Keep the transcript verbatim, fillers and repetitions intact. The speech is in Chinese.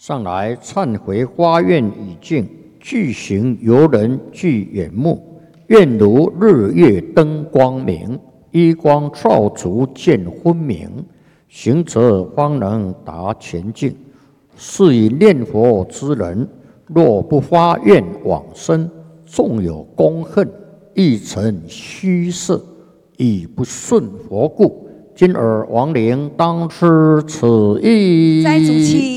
上来忏悔发愿已尽，具行游人具眼目，愿如日月灯光明，依光照足见分明，行者方能达前境。是以念佛之人，若不发愿往生，纵有功恨，亦成虚设，以不顺佛故。今尔亡灵当知此意。 在主期